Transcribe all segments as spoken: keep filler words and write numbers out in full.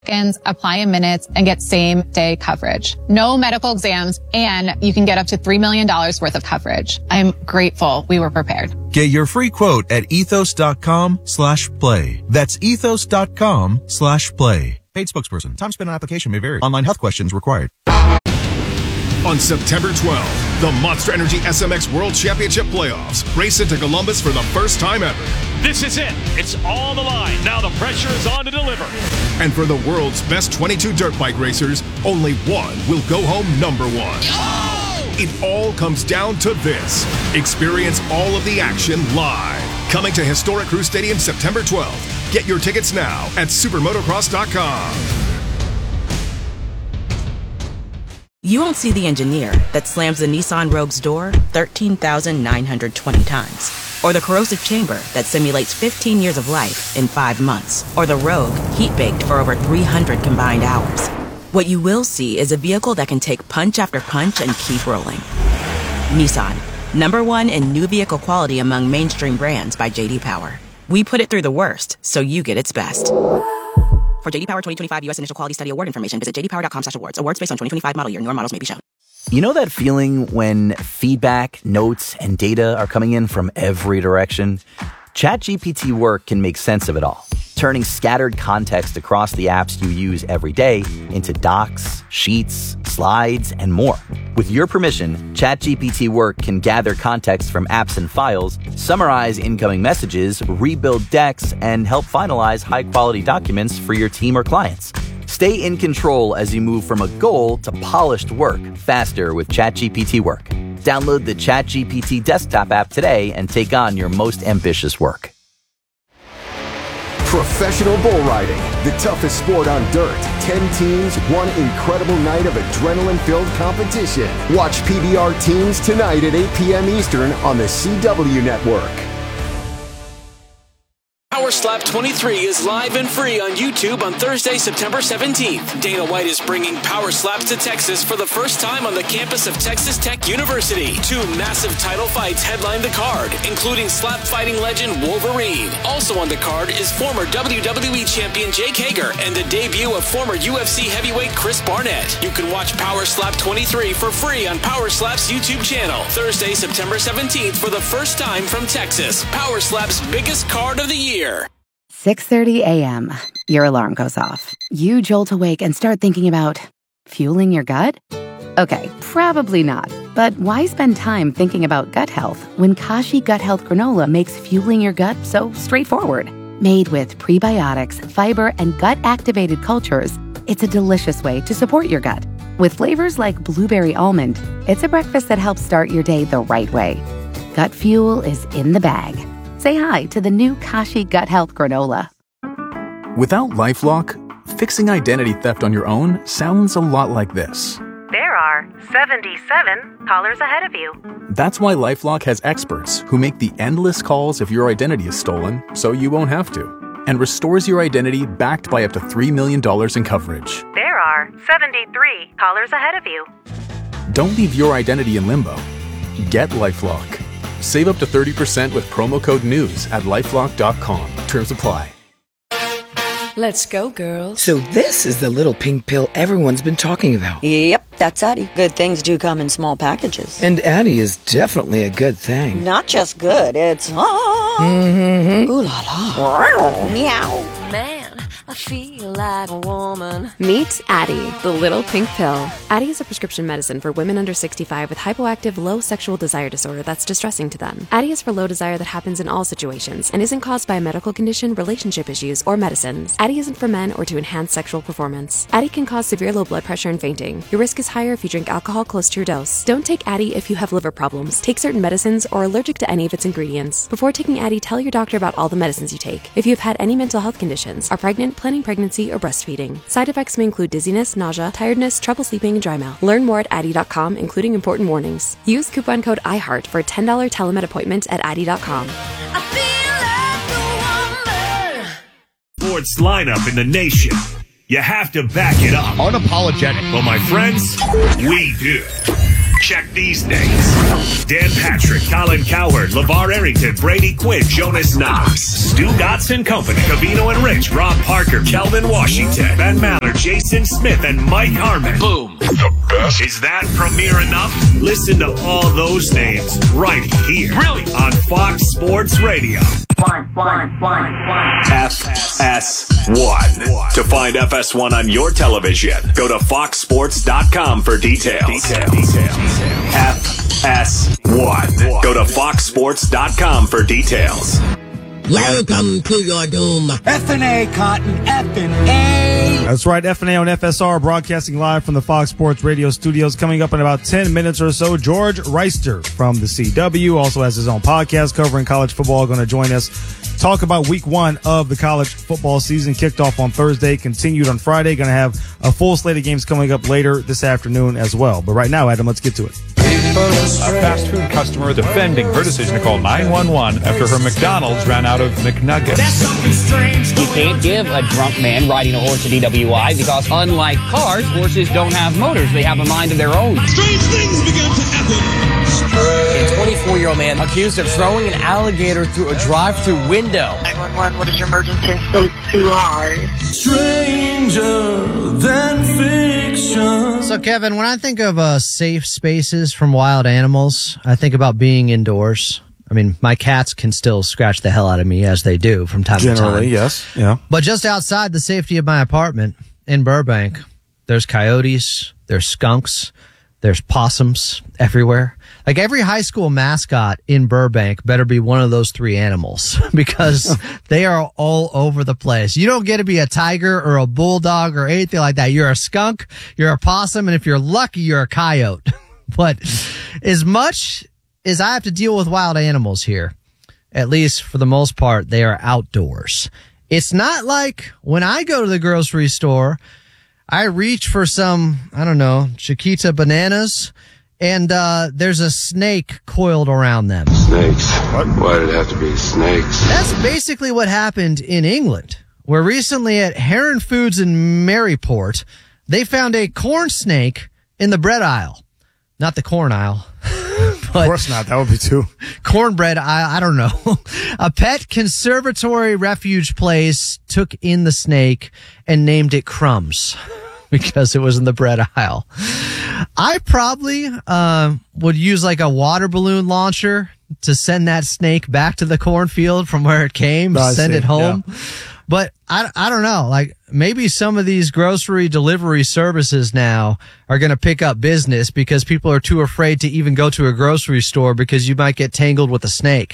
Apply in minutes, and get same-day coverage. No medical exams, and you can get up to three million dollars worth of coverage. I'm grateful we were prepared. Get your free quote at ethos.com slash play. That's ethos.com slash play. Paid spokesperson. Time spent on application may vary. Online health questions required. On September twelfth, the Monster Energy S M X World Championship Playoffs race into Columbus for the first time ever. This is it. It's on the line. Now the pressure is on to deliver. And for the world's best twenty-two dirt bike racers, only one will go home number one. Oh! It all comes down to this. Experience all of the action live. Coming to historic Crew Stadium September twelfth. Get your tickets now at supermotocross dot com. You won't see the engineer that slams the Nissan Rogue's door thirteen thousand nine hundred twenty times. Or the corrosive chamber that simulates fifteen years of life in five months. Or the Rogue heat-baked for over three hundred combined hours. What you will see is a vehicle that can take punch after punch and keep rolling. Nissan, number one in new vehicle quality among mainstream brands by J D Power. We put it through the worst, so you get its best. For J D Power twenty twenty-five U S Initial Quality Study Award information, visit j d power dot com slash awards. Awards based on twenty twenty-five model year. Newer models may be shown. You know that feeling when feedback, notes, and data are coming in from every direction? ChatGPT Work can make sense of it all, turning scattered context across the apps you use every day into docs, sheets, slides, and more. With your permission, ChatGPT Work can gather context from apps and files, summarize incoming messages, rebuild decks, and help finalize high-quality documents for your team or clients. Stay in control as you move from a goal to polished work faster with ChatGPT Work. Download the ChatGPT desktop app today and take on your most ambitious work. Professional bull riding, the toughest sport on dirt. Ten teams, one incredible night of adrenaline-filled competition. Watch P B R Teams tonight at eight p.m. Eastern on the C W Network. Power Slap twenty-three is live and free on YouTube on Thursday, September seventeenth. Dana White is bringing Power Slaps to Texas for the first time on the campus of Texas Tech University. Two massive title fights headline the card, including slap fighting legend Wolverine. Also on the card is former W W E champion Jake Hager and the debut of former U F C heavyweight Chris Barnett. You can watch Power Slap twenty-three for free on Power Slap's YouTube channel. Thursday, September seventeenth for the first time from Texas. Power Slap's biggest card of the year. six thirty a.m. Your alarm goes off. You jolt awake and start thinking about fueling your gut? Okay, probably not. But why spend time thinking about gut health when Kashi Gut Health Granola makes fueling your gut so straightforward? Made with prebiotics, fiber, and gut-activated cultures, it's a delicious way to support your gut. With flavors like blueberry almond, it's a breakfast that helps start your day the right way. Gut fuel is in the bag. Say hi to the new Kashi Gut Health Granola. Without LifeLock, fixing identity theft on your own sounds a lot like this. There are seventy-seven callers ahead of you. That's why LifeLock has experts who make the endless calls if your identity is stolen, so you won't have to, and restores your identity backed by up to three million dollars in coverage. There are seventy-three callers ahead of you. Don't leave your identity in limbo. Get LifeLock. Save up to thirty percent with promo code NEWS at lifelock dot com. Terms apply. Let's go, girls. So this is the little pink pill everyone's been talking about. Yep, that's Addie. Good things do come in small packages. And Addie is definitely a good thing. Not just good, it's... Ah, mm-hmm. Ooh la la. Meow. Man, I feel like a woman. Meet Addie, the little pink pill. Addie is a prescription medicine for women under sixty-five with hypoactive low sexual desire disorder that's distressing to them. Addie is for low desire that happens in all situations and isn't caused by a medical condition, relationship issues, or medicines. Addie isn't for men or to enhance sexual performance. Addie can cause severe low blood pressure and fainting. Your risk is higher if you drink alcohol close to your dose. Don't take Addie if you have liver problems, take certain medicines, or are allergic to any of its ingredients. Before taking Addie, tell your doctor about all the medicines you take. If you have had any mental health conditions, are pregnant, planning pregnancy, or breastfeeding. Side effects may include dizziness, nausea, tiredness, trouble sleeping, and dry mouth. Learn more at addie dot com, including important warnings. Use coupon code I heart for a ten dollars telemed appointment at addie dot com. Sports lineup in the nation. You have to back it up. Unapologetic. Well, my friends, we do. Check these names: Dan Patrick, Colin Cowherd, LeVar Arrington, Brady Quinn, Jonas Knox, Stu Dotson Company, Cavino and Rich, Rob Parker, Kelvin Washington, Ben Maller, Jason Smith, and Mike Harmon. Boom. The best. Is that premiere enough? Listen to all those names right here. Brilliant. On Fox Sports Radio. One, one, one, one. F S one. To find F S one on your television, go to fox sports dot com for details. Details. Details. F S one. Go to fox sports dot com for details. Welcome to your doom. F and A, Cotton. F and A. That's right. F and A on F S R, broadcasting live from the Fox Sports Radio studios. Coming up in about ten minutes or so, George Reister from the C W also has his own podcast covering college football. Going to join us, talk about week one of the college football season. Kicked off on Thursday, continued on Friday. Going to have a full slate of games coming up later this afternoon as well. But right now, Adam, let's get to it. A fast food customer defending her decision to call nine one one after her McDonald's ran out of McNuggets. You can't give a drunk man riding a horse a D W I because, unlike cars, horses don't have motors. They have a mind of their own. Strange things began to happen. A twenty-four-year-old man accused of throwing an alligator through a drive-through window. nine one one, what is your emergency? It's too hard. Stranger than fiction. So, Kevin, when I think of uh, safe spaces from wild animals, I think about being indoors. I mean, my cats can still scratch the hell out of me, as they do from time Generally, to time. Generally, yes. Yeah. But just outside the safety of my apartment in Burbank, there's coyotes, there's skunks, there's possums everywhere. Like every high school mascot in Burbank better be one of those three animals because they are all over the place. You don't get to be a tiger or a bulldog or anything like that. You're a skunk, you're a possum, and if you're lucky, you're a coyote. But as much as I have to deal with wild animals here, at least for the most part, they are outdoors. It's not like when I go to the grocery store, I reach for some, I don't know, Chiquita bananas, and uh there's a snake coiled around them. Snakes? What? Why did it have to be snakes? That's basically what happened in England, where recently at Heron Foods in Maryport, they found a corn snake in the bread aisle. Not the corn aisle. But of course not. That would be too. Cornbread, I, I don't know. A pet conservatory refuge place took in the snake and named it Crumbs because it was in the bread aisle. I probably uh, would use like a water balloon launcher to send that snake back to the cornfield from where it came, no, send see. it home. Yeah. But I, I don't know, like maybe some of these grocery delivery services now are going to pick up business because people are too afraid to even go to a grocery store because you might get tangled with a snake.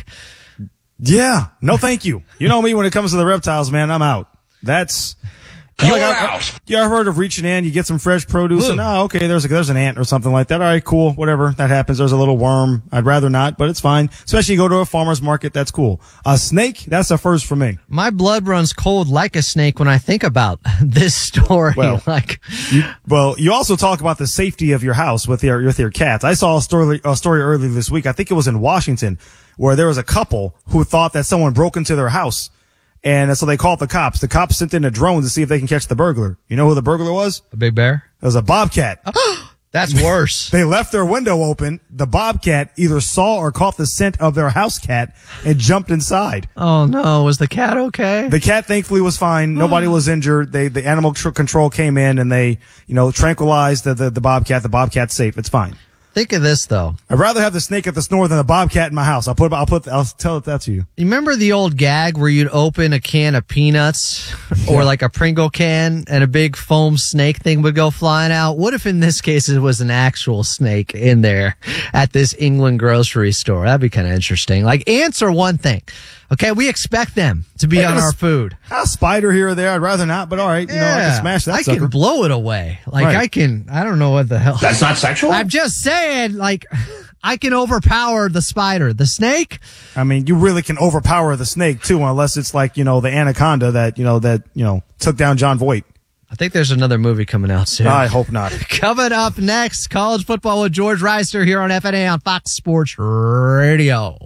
Yeah. No, thank you. You know me when it comes to the reptiles, man, I'm out. That's... You like, I, yeah, I've heard of reaching in, you get some fresh produce, Ooh. and oh, okay, there's a, there's an ant or something like that. All right, cool, whatever, that happens. There's a little worm. I'd rather not, but it's fine. Especially you go to a farmer's market, that's cool. A snake, that's a first for me. My blood runs cold like a snake when I think about this story. Well, like, you, well, you also talk about the safety of your house with your with your cats. I saw a story a story earlier this week. I think it was in Washington, where there was a couple who thought that someone broke into their house. And so they called the cops. The cops sent in a drone to see if they can catch the burglar. You know who the burglar was? A big bear? It was a bobcat. That's worse. They left their window open. The bobcat either saw or caught the scent of their house cat and jumped inside. Oh, no. Was the cat okay? The cat thankfully was fine. Nobody was injured. They, the animal tr- control came in and they, you know, tranquilized the, the, the bobcat. The bobcat's safe. It's fine. Think of this, though. I'd rather have the snake at the snore than the bobcat in my house. I'll put, I'll put, I'll tell that to you. You remember the old gag where you'd open a can of peanuts or like a Pringle can and a big foam snake thing would go flying out? What if in this case it was an actual snake in there at this England grocery store? That'd be kind of interesting. Like ants are one thing. Okay, we expect them to be Hey, on a, our food. A spider here or there, I'd rather not, but all right, you yeah, know, I can smash that I sucker. can blow it away. Like, Right. I can, I don't know what the hell. That's not sexual? I'm just saying, like, I can overpower the spider. The snake? I mean, you really can overpower the snake, too, unless it's like, you know, the anaconda that, you know, that, you know, took down John Voight. I think there's another movie coming out soon. I hope not. Coming up next, college football with George Reister here on F N A on Fox Sports Radio.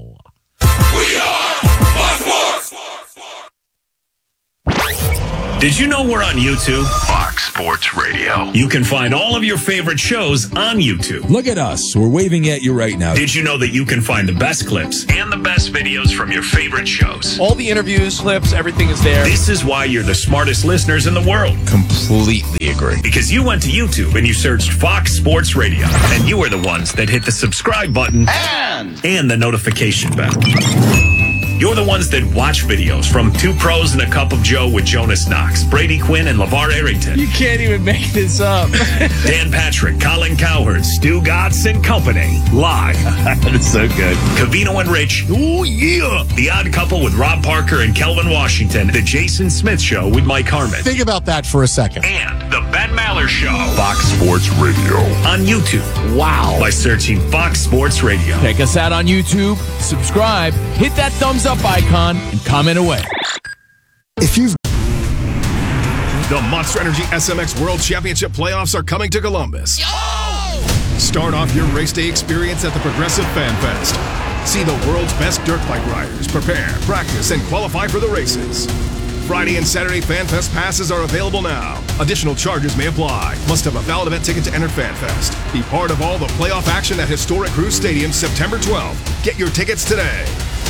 We are Fox Sports. Did you know we're on YouTube? Fox Fox Sports Radio. You can find all of your favorite shows on YouTube. Look at us. We're waving at you right now. Did you know that you can find the best clips and the best videos from your favorite shows? All the interviews, clips, everything is there. This is why you're the smartest listeners in the world. Completely agree. Because you went to YouTube and you searched Fox Sports Radio. And you are the ones that hit the subscribe button and, and the notification bell. You're the ones that watch videos from Two Pros and a Cup of Joe with Jonas Knox, Brady Quinn, and LeVar Arrington. You can't even make this up. Dan Patrick, Colin Cowherd, Stu Gatz and Company. Live. That's so good. Covino and Rich. Oh, yeah. The Odd Couple with Rob Parker and Kelvin Washington. The Jason Smith Show with Mike Harmon. Think about that for a second. And the Ben Maller Show. Fox Sports Radio. On YouTube. Wow. By searching Fox Sports Radio. Check us out on YouTube. Subscribe. Hit that thumbs up icon and comment away. If you've The Monster Energy S M X World Championship playoffs are coming to Columbus. Yo! Start off your race day experience at the Progressive Fan Fest. See the world's best dirt bike riders prepare, practice, and qualify for the races. Friday and Saturday Fan Fest passes are available now. Additional charges may apply. Must have a valid event ticket to enter Fan Fest. Be part of all the playoff action at Historic Cruise Stadium September twelfth. Get your tickets today.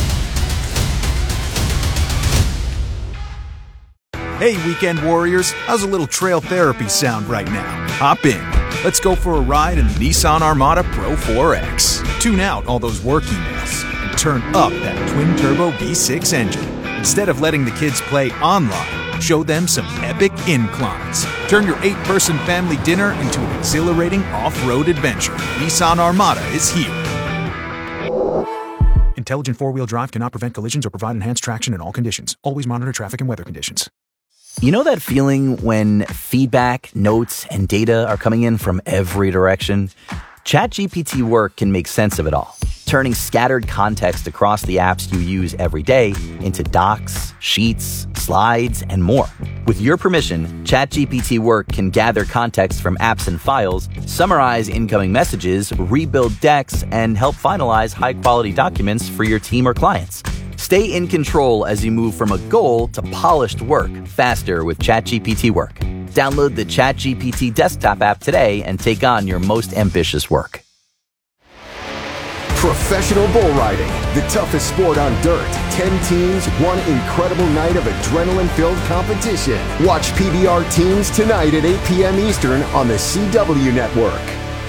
Hey, Weekend Warriors, how's a little trail therapy sound right now? Hop in. Let's go for a ride in the Nissan Armada Pro four X. Tune out all those work emails and turn up that twin-turbo V six engine. Instead of letting the kids play online, show them some epic inclines. Turn your eight-person family dinner into an exhilarating off-road adventure. Nissan Armada is here. Intelligent four-wheel drive cannot prevent collisions or provide enhanced traction in all conditions. Always monitor traffic and weather conditions. You know that feeling when feedback, notes, and data are coming in from every direction? ChatGPT Work can make sense of it all, turning scattered context across the apps you use every day into docs, sheets, slides, and more. With your permission, ChatGPT Work can gather context from apps and files, summarize incoming messages, rebuild decks, and help finalize high-quality documents for your team or clients. Stay in control as you move from a goal to polished work faster with ChatGPT Work. Download the ChatGPT desktop app today and take on your most ambitious work. Professional bull riding, the toughest sport on dirt. Ten teams, one incredible night of adrenaline-filled competition. Watch P B R Teams tonight at eight p.m. Eastern on the C W Network.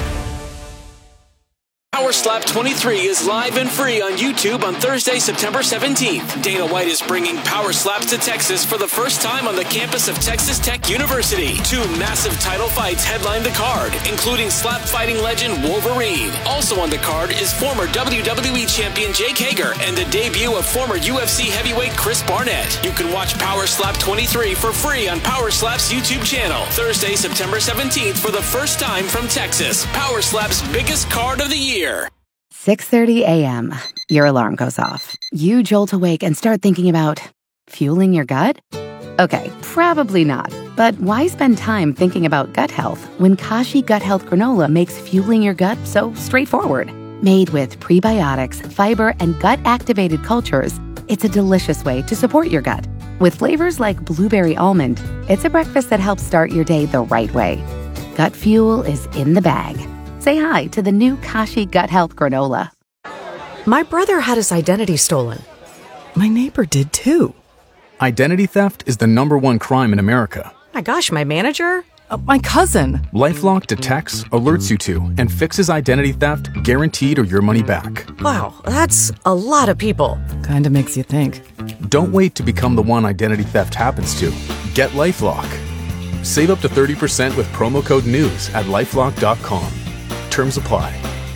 Power Slap twenty-three is live and free on YouTube on Thursday, September seventeenth. Dana White is bringing Power Slaps to Texas for the first time on the campus of Texas Tech University. Two massive title fights headline the card, including slap fighting legend Wolverine. Also on the card is former W W E champion Jake Hager and the debut of former U F C heavyweight Chris Barnett. You can watch Power Slap twenty-three for free on Power Slap's YouTube channel. Thursday, September seventeenth for the first time from Texas. Power Slap's biggest card of the year. six thirty a.m. Your alarm goes off. You jolt awake and start thinking about fueling your gut? Okay, probably not. But why spend time thinking about gut health when Kashi Gut Health Granola makes fueling your gut so straightforward? Made with prebiotics, fiber, and gut-activated cultures, it's a delicious way to support your gut. With flavors like blueberry almond, it's a breakfast that helps start your day the right way. Gut fuel is in the bag. Say hi to the new Kashi Gut Health Granola. My brother had his identity stolen. My neighbor did too. Identity theft is the number one crime in America. My gosh, my manager? Uh, my cousin. LifeLock detects, alerts you to, and fixes identity theft guaranteed or your money back. Wow, that's a lot of people. Kinda makes you think. Don't wait to become the one identity theft happens to. Get LifeLock. Save up to thirty percent with promo code NEWS at lifelock dot com. Terms apply.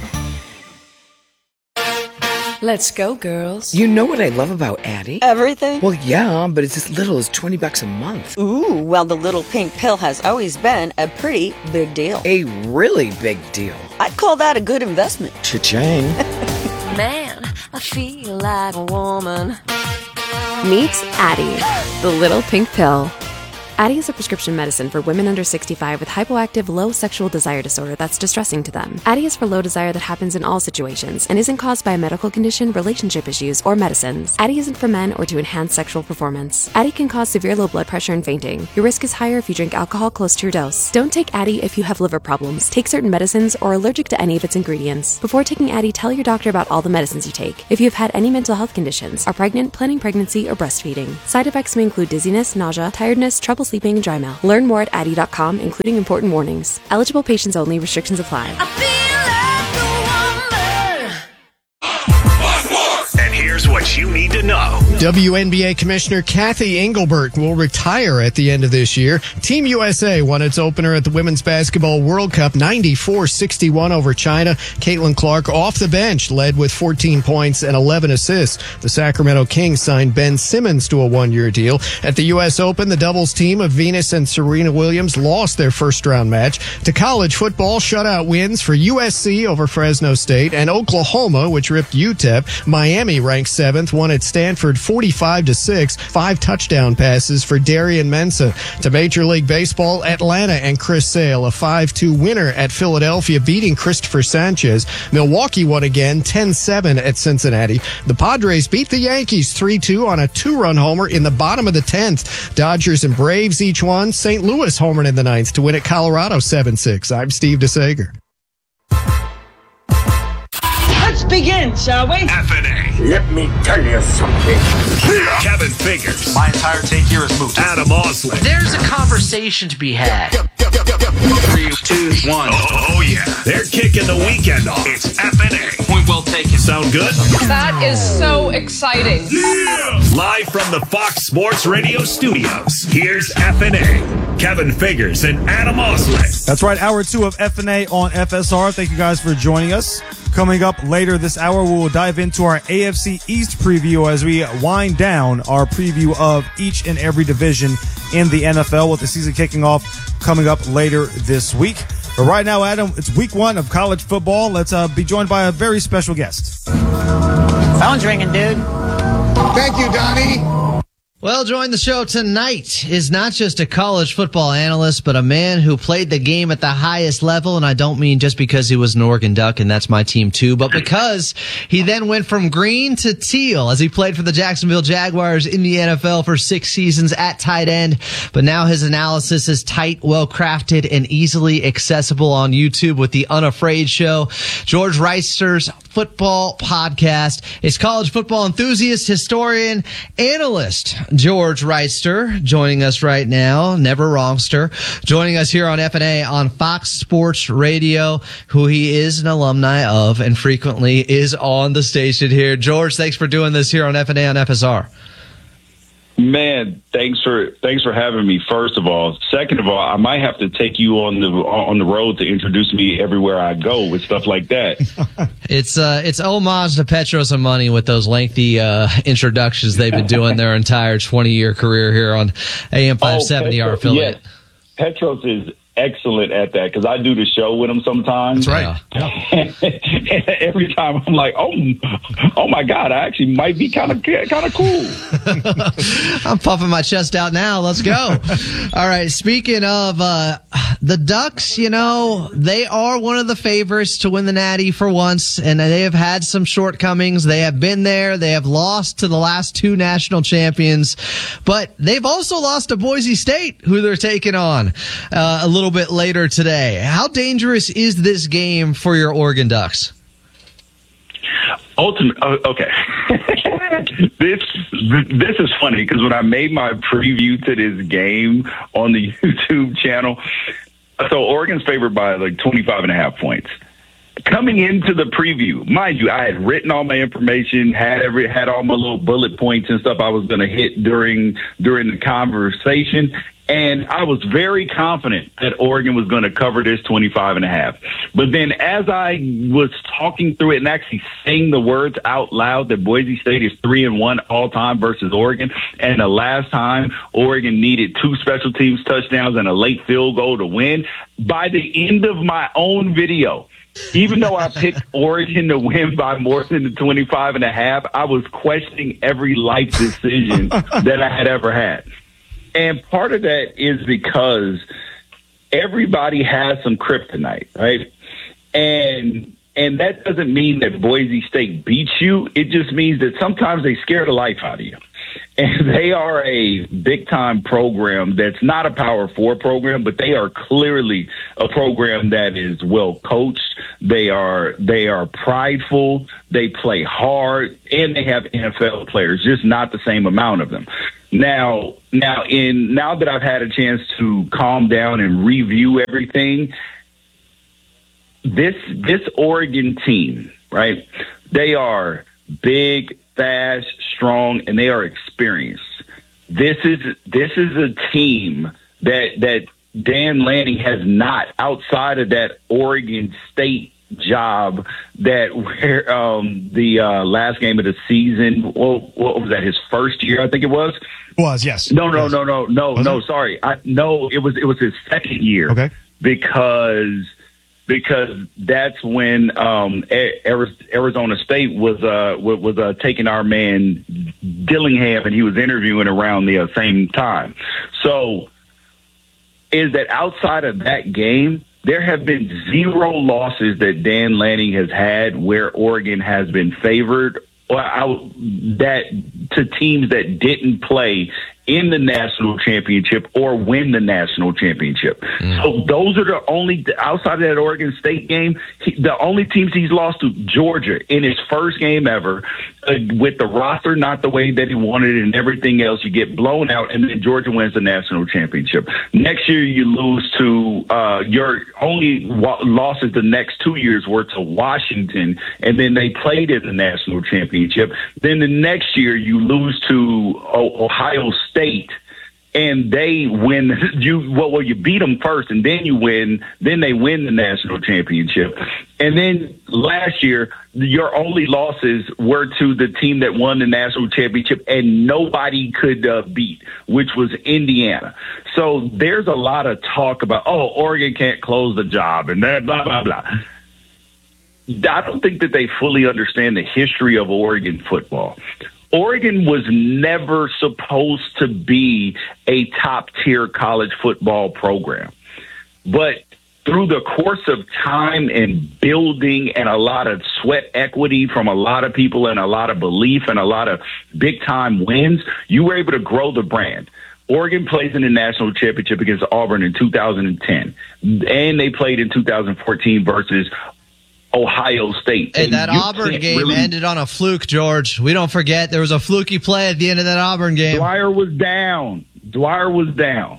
Let's go, girls. You know what I love about Addie? Everything? Well, yeah, but it's as little as twenty bucks a month. Ooh, well, the little pink pill has always been a pretty big deal. A really big deal. I'd call that a good investment. Cha-ching. Man, I feel like a woman. Meet Addie, the little pink pill. Addyi is a prescription medicine for women under sixty-five with hypoactive low sexual desire disorder that's distressing to them. Addyi is for low desire that happens in all situations and isn't caused by a medical condition, relationship issues, or medicines. Addyi isn't for men or to enhance sexual performance. Addyi can cause severe low blood pressure and fainting. Your risk is higher if you drink alcohol close to your dose. Don't take Addyi if you have liver problems, take certain medicines, or are allergic to any of its ingredients. Before taking Addyi, tell your doctor about all the medicines you take. If you have had any mental health conditions, are pregnant, planning pregnancy, or breastfeeding. Side effects may include dizziness, nausea, tiredness, trouble sleeping, and dry mouth. Learn more at addyi dot com, including important warnings. Eligible patients only. Restrictions apply. And here's what you need to know. W N B A Commissioner Kathy Engelbert will retire at the end of this year. Team U S A won its opener at the Women's Basketball World Cup ninety-four sixty-one over China. Caitlin Clark off the bench led with fourteen points and eleven assists. The Sacramento Kings signed Ben Simmons to a one-year deal. At the U S Open, the doubles team of Venus and Serena Williams lost their first-round match. To college football, shutout wins for U S C over Fresno State and Oklahoma, which ripped U T E P. Miami ranked seventh, won at Stanford forty-five to six, five touchdown passes for Darian Mensah. To Major League Baseball, Atlanta and Chris Sale, a five two winner at Philadelphia, beating Christopher Sanchez. Milwaukee won again, ten seven at Cincinnati. The Padres beat the Yankees three two on a two-run homer in the bottom of the tenth. Dodgers and Braves each won. Saint Louis homered in the ninth to win at Colorado seven six. I'm Steve DeSager. Let's begin, shall we? F N A. Let me tell you something. Kevin Figures. My entire take here is moved. Adam Osley. There's a conversation to be had. Three, two, one. Oh, oh yeah. They're kicking the weekend off. It's F N A. Point well taken. Sound good? That is so exciting. Yeah! Live from the Fox Sports Radio studios, here's F N A. Kevin Figures and Adam Osley. That's right, hour two of F N A on F S R. Thank you guys for joining us. Coming up later this hour, we will dive into our A F C East preview as we wind down our preview of each and every division in the N F L with the season kicking off coming up later this week. But right now, Adam, it's week one of college football. Let's uh, be joined by a very special guest. Phone's ringing, dude. Thank you, Donnie. Well, join the show tonight is not just a college football analyst, but a man who played the game at the highest level. And I don't mean just because he was an Oregon Duck, and that's my team too, but because he then went from green to teal as he played for the Jacksonville Jaguars in the N F L for six seasons at tight end. But now his analysis is tight, well-crafted, and easily accessible on YouTube with the Unafraid Show, George Wrighster's football podcast. It's college football enthusiast, historian, analyst, George Wrighster joining us right now, never wrongster, joining us here on F N A on Fox Sports Radio, who he is an alumni of and frequently is on the station here. George, thanks for doing this here on F N A on F S R. Man, thanks for thanks for having me. First of all, second of all, I might have to take you on the on the road to introduce me everywhere I go with stuff like that. It's uh, it's homage to Petros and Money with those lengthy uh, introductions they've been doing their entire twenty year career here on A M five seventy, oh, our affiliate. Yes. Petros is excellent at that because I do the show with him sometimes. That's right. Yeah. And every time I'm like, oh, oh my God, I actually might be kind of kind of cool. I'm puffing my chest out now. Let's go. All right. Speaking of uh, the Ducks, you know, they are one of the favorites to win the Natty for once, and they have had some shortcomings. They have been there. They have lost to the last two national champions, but they've also lost to Boise State, who they're taking on uh, a little bit later today. How dangerous is this game for your Oregon Ducks? Ultimate, uh, okay. this this is funny because when I made my preview to this game on the YouTube channel, so Oregon's favored by like twenty-five and a half points. Coming into the preview, mind you, I had written all my information, had every had all my little bullet points and stuff I was going to hit during during the conversation. And I was very confident that Oregon was going to cover this twenty-five and a half. But then as I was talking through it and actually saying the words out loud that Boise State is three and one all time versus Oregon, and the last time Oregon needed two special teams touchdowns and a late field goal to win, by the end of my own video, even though I picked Oregon to win by more than the twenty-five and a half, I was questioning every life decision that I had ever had. and part of that is because everybody has some kryptonite, right? And and that doesn't mean that Boise State beats you. It just means that sometimes they scare the life out of you. And they are a big-time program that's not a Power Four program, but they are clearly a program that is well coached. They are they are prideful. They play hard, and they have N F L players, just not the same amount of them. Now, now, in now that I've had a chance to calm down and review everything, this this Oregon team, right? They are big, fast, strong, and they are experienced. This is this is a team that that Dan Lanning has not, outside of that Oregon State job that where um, the uh, last game of the season. Well, what was that? His first year, I think it was. Was yes. No, no, yes. no, no, no, was no. It? Sorry, I, no. It was it was his second year. Okay. Because. Because that's when um, Arizona State was uh, was uh, taking our man Dillingham, and he was interviewing around the uh, same time. So, is that outside of that game, there have been zero losses that Dan Lanning has had where Oregon has been favored, or out, that to teams that didn't play in the national championship or win the national championship. Mm. So those are the only, outside of that Oregon State game, he, the only teams he's lost to. Georgia in his first game ever, uh, with the roster not the way that he wanted it and everything else, you get blown out, and then Georgia wins the national championship. Next year you lose to, uh, your only wa- losses the next two years were to Washington, and then they played in the national championship. Then the next year you lose to o- Ohio State, and they win. You well, well, you beat them first, and then you win. Then they win the national championship. And then last year, your only losses were to the team that won the national championship, and nobody could uh, beat, which was Indiana. So there's a lot of talk about, oh, Oregon can't close the job, and that blah blah blah. I don't think that they fully understand the history of Oregon football. Oregon was never supposed to be a top-tier college football program. But through the course of time and building and a lot of sweat equity from a lot of people and a lot of belief and a lot of big-time wins, you were able to grow the brand. Oregon plays in the national championship against Auburn in two thousand ten, and they played in two thousand fourteen versus Ohio State. Hey, and that Auburn game really... ended on a fluke, George. We don't forget there was a fluky play at the end of that Auburn game. Dwyer was down. Dwyer was down.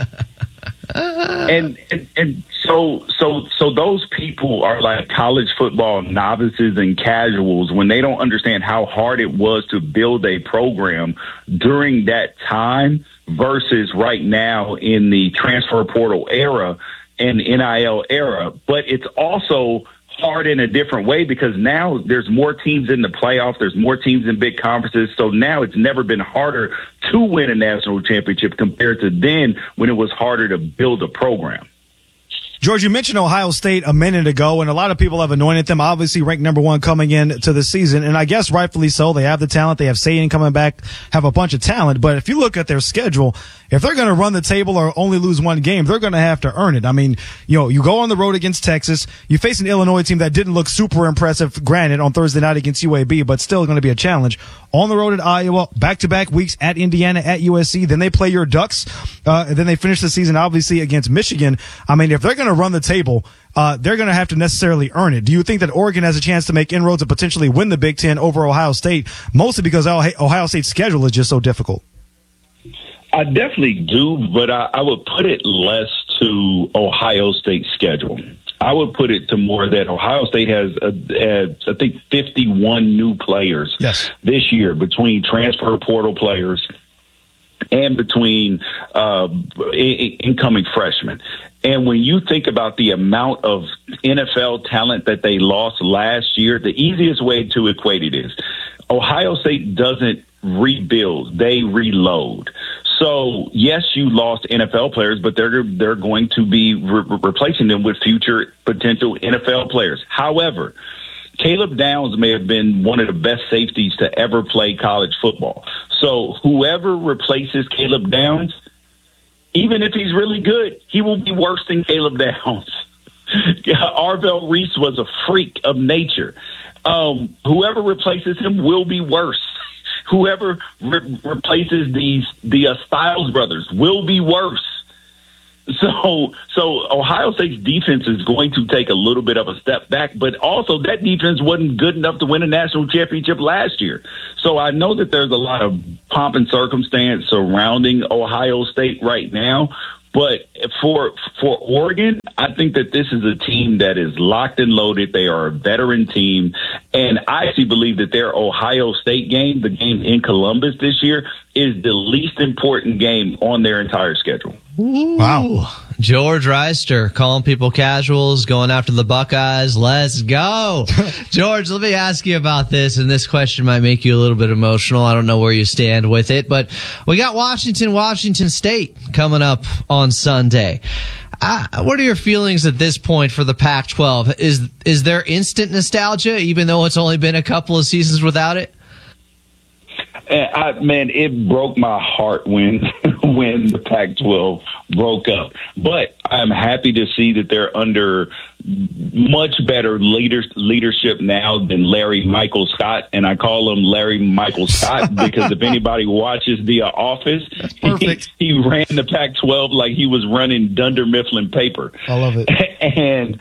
and, and and so so so those people are like college football novices and casuals when they don't understand how hard it was to build a program during that time versus right now in the transfer portal era and N I L era. But it's also hard in a different way because now there's more teams in the playoffs. There's more teams in big conferences. So now it's never been harder to win a national championship compared to then when it was harder to build a program. George, you mentioned Ohio State a minute ago, and a lot of people have anointed them, obviously ranked number one coming into the season, and I guess rightfully so. They have the talent. They have Sayan coming back, have a bunch of talent. But if you look at their schedule, if they're going to run the table or only lose one game, they're going to have to earn it. I mean, you know, you go on the road against Texas. You face an Illinois team that didn't look super impressive, granted, on Thursday night against U A B, but still going to be a challenge. On the road at Iowa, back-to-back weeks at Indiana, at U S C. Then they play your Ducks. Uh, and then they finish the season, obviously, against Michigan. I mean, if they're going to run the table, uh, they're going to have to necessarily earn it. Do you think that Oregon has a chance to make inroads and potentially win the Big Ten over Ohio State, mostly because Ohio State's schedule is just so difficult? I definitely do, but I, I would put it less to Ohio State's schedule. I would put it to more that Ohio State has, uh, uh, I think, fifty-one new players yes. this year between transfer portal players and between uh, I- incoming freshmen. And when you think about the amount of N F L talent that they lost last year, the easiest way to equate it is Ohio State doesn't rebuild, they reload. So, yes, you lost N F L players, but they're they're going to be re- replacing them with future potential N F L players. However, Caleb Downs may have been one of the best safeties to ever play college football. So whoever replaces Caleb Downs even if he's really good, he will be worse than Caleb Downs. Arvell Reese was a freak of nature. Um, whoever replaces him will be worse. Whoever re- replaces these the uh, Styles brothers will be worse. So, so Ohio State's defense is going to take a little bit of a step back, but also that defense wasn't good enough to win a national championship last year. So I know that there's a lot of pomp and circumstance surrounding Ohio State right now. But for for Oregon, I think that this is a team that is locked and loaded. They are a veteran team. And I actually believe that their Ohio State game, the game in Columbus this year, is the least important game on their entire schedule. Ooh. Wow. George Reister calling people casuals, going after the Buckeyes. Let's go. George, let me ask you about this, and this question might make you a little bit emotional. I don't know where you stand with it, but we got Washington, Washington State coming up on Sunday. Uh, what are your feelings at this point for the Pac twelve? Is, is there instant nostalgia, even though it's only been a couple of seasons without it? I, man, it broke my heart when when the Pac twelve broke up. But I'm happy to see that they're under much better leader, leadership now than Larry Michael Scott. And I call him Larry Michael Scott because if anybody watches The Office, he, he ran the Pac twelve like he was running Dunder Mifflin paper. I love it. And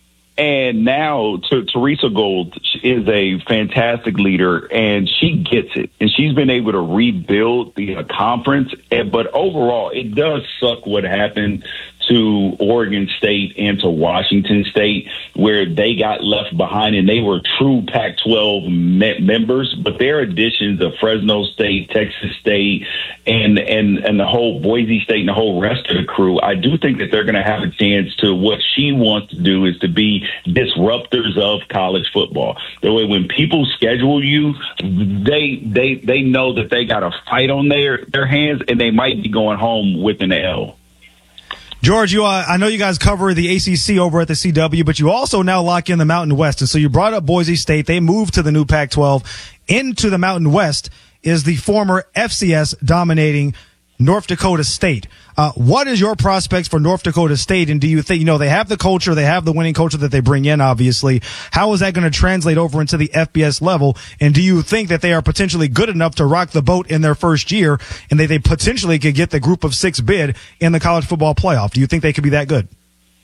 And now T- Teresa Gold is a fantastic leader, and she gets it. And she's been able to rebuild the uh, conference. And, but overall, it does suck what happened to Oregon State and to Washington State, where they got left behind, and they were true Pac twelve me- members. But their additions of Fresno State, Texas State, and, and, and the whole Boise State and the whole rest of the crew, I do think that they're going to have a chance to what she wants to do is to be disruptors of college football. The way when people schedule you, they they they know that they got a fight on their, their hands, and they might be going home with an L. George, you, uh, I know you guys cover the A C C over at the C W, but you also now lock in the Mountain West. And so you brought up Boise State. They moved to the new Pac twelve. Into the Mountain West is the former F C S dominating North Dakota State. Uh, what is your prospects for North Dakota State? And do you think, you know, they have the culture, they have the winning culture that they bring in, obviously. How is that going to translate over into the F B S level? And do you think that they are potentially good enough to rock the boat in their first year and that they potentially could get the group of six bid in the college football playoff? Do you think they could be that good?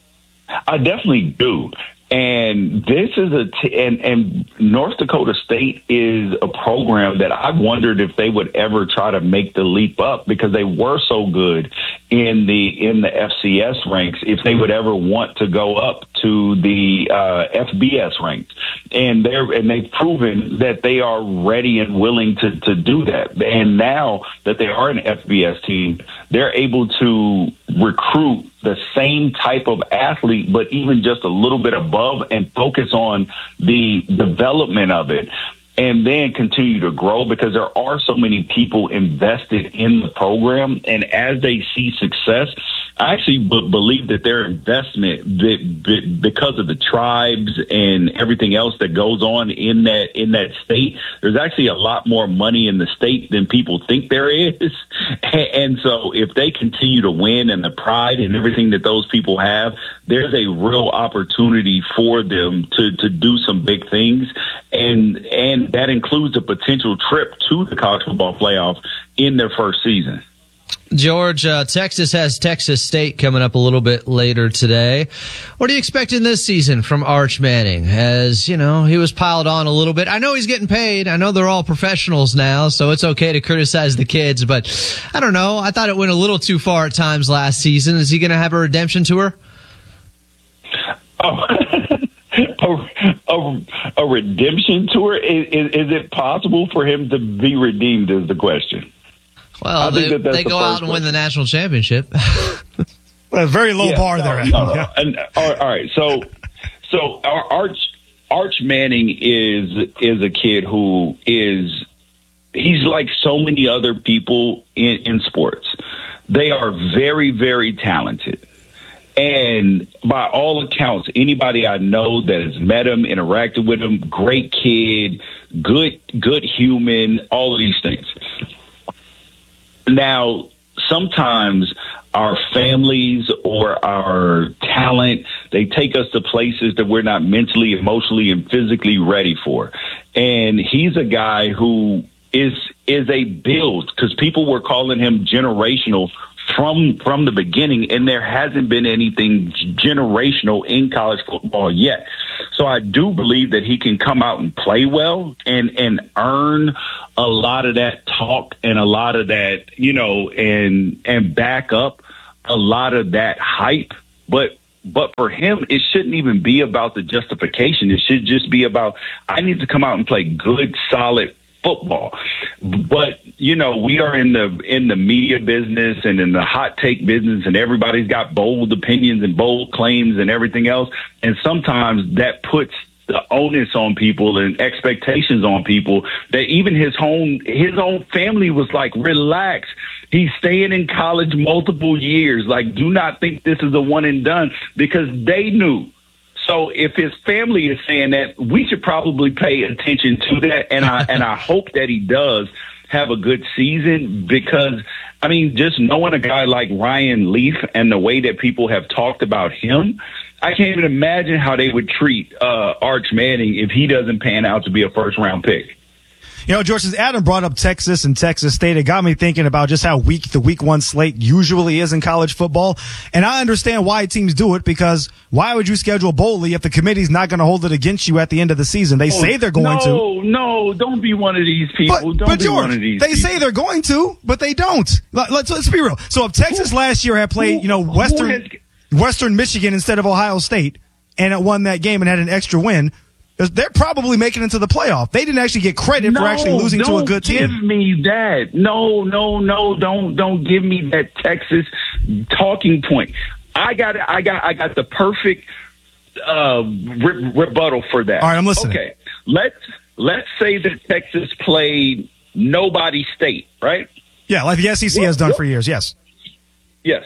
I definitely do. And this is a t- and, and North Dakota State is a program that I wondered if they would ever try to make the leap up because they were so good in the in the F C S ranks. If they would ever want to go up to the uh, F B S ranks, and they're and they've proven that they are ready and willing to to do that. And now that they are an F B S team, they're able to recruit the same type of athlete, but even just a little bit above, and focus on the development of it, and then continue to grow because there are so many people invested in the program. And as they see success, I actually b- believe that their investment, b- b- because of the tribes and everything else that goes on in that in that state, there's actually a lot more money in the state than people think there is. And so if they continue to win and the pride and everything that those people have, there's a real opportunity for them to, to do some big things. And, and that includes a potential trip to the college football playoff in their first season. George, uh, Texas has Texas State coming up a little bit later today. What are you expecting this season from Arch Manning? As, you know, he was piled on a little bit. I know he's getting paid. I know they're all professionals now, so it's okay to criticize the kids, but I don't know. I thought it went a little too far at times last season. Is he going to have a redemption tour? Oh, a, a, a redemption tour? Is, is, is it possible for him to be redeemed is the question. Well, they, that they the go out and question. win the national championship. A very low yeah, bar no, there. No, no. And, all, right, all right, so so our Arch Arch Manning is is a kid who is he's like so many other people in, in sports. They are very, very talented. And by all accounts, anybody I know that has met him, interacted with him, great kid, good good human, all of these things. Now, sometimes our families or our talent. They take us to places that we're not mentally, emotionally, and physically ready for. And he's a guy who is is a build, because people were calling him generational from from the beginning, and there hasn't been anything generational in college football yet. So I do believe that he can come out and play well and and earn a lot of that talk and a lot of that, you know, and and back up a lot of that hype. But but for him, it shouldn't even be about the justification. It should just be about, I need to come out and play good, solid football. But, you know, we are in the in the media business and in the hot take business, and everybody's got bold opinions and bold claims and everything else. And sometimes that puts the onus on people and expectations on people that even his own his own family was like, relax. He's staying in college multiple years. Like, do not think this is a one and done, because they knew. So if his family is saying that, we should probably pay attention to that. And I and I hope that he does have a good season, because, I mean, just knowing a guy like Ryan Leaf and the way that people have talked about him, I can't even imagine how they would treat uh, Arch Manning if he doesn't pan out to be a first-round pick. You know, George, as Adam brought up Texas and Texas State, it got me thinking about just how weak the week one slate usually is in college football. And I understand why teams do it, because why would you schedule boldly if the committee's not going to hold it against you at the end of the season? They oh, say they're going no, to. No, no, don't be one of these people. But, don't but be George, one of these they people. say they're going to, but they don't. Let's, let's be real. So if Texas who, last year had played, who, you know, Western, has, Western Michigan instead of Ohio State, and it won that game and had an extra win, they're probably making it to the playoff. They didn't actually get credit no, for actually losing to a good team. Don't give me that. No, no, no. Don't don't give me that Texas talking point. I got I got I got the perfect uh, re- rebuttal for that. All right, I'm listening. Okay, let's let's say that Texas played nobody state, right? Yeah, like the S E C what, has done what? for years. Yes. Yes.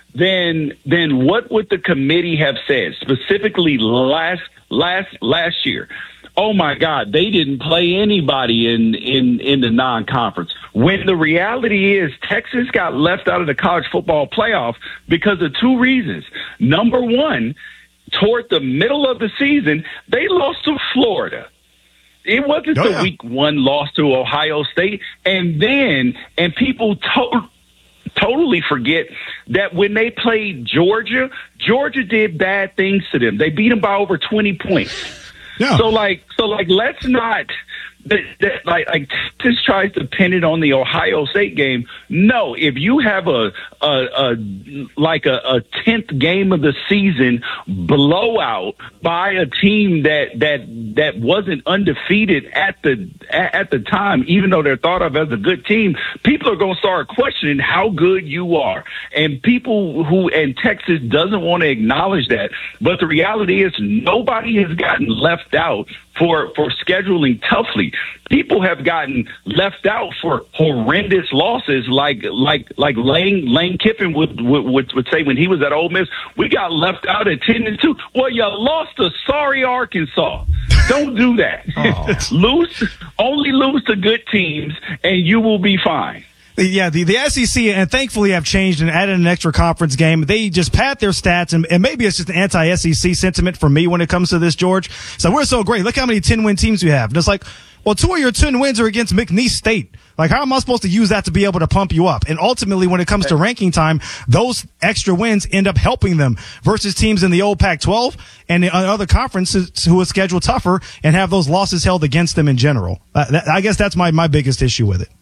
Then then what would the committee have said specifically last last last year? Oh my God, they didn't play anybody in in in the non-conference. When the reality is Texas got left out of the college football playoff because of two reasons. Number one, toward the middle of the season, they lost to Florida. It wasn't oh, the yeah. week one loss to Ohio State. And then, and people told totally forget that when they played Georgia, Georgia did bad things to them. They beat them by over twenty points. Yeah. So like, so like, let's not that, that, like, like Texas tries to pin it on the Ohio State game. No, if you have a, a, a like a, a tenth game of the season blowout by a team that that that wasn't undefeated at the at the time, even though they're thought of as a good team, people are going to start questioning how good you are. And people who and Texas doesn't want to acknowledge that. But the reality is nobody has gotten left out for for scheduling toughly. People have gotten left out for horrendous losses, like like like Lane Lane Kiffin would would, would say when he was at Ole Miss. We got left out at ten and two. Well, you lost to sorry Arkansas. Don't do that. Oh. lose only lose to good teams, and you will be fine. Yeah, the, the S E C, and thankfully have changed and added an extra conference game. They just pad their stats, and, and maybe it's just an anti-S E C sentiment for me when it comes to this, George. So we're so great. Look how many ten-win teams we have. And it's like, well, two of your ten wins are against McNeese State. Like, how am I supposed to use that to be able to pump you up? And ultimately, when it comes to ranking time, those extra wins end up helping them versus teams in the old Pac twelve and the other conferences who are scheduled tougher and have those losses held against them in general. Uh, that, I guess that's my, my biggest issue with it.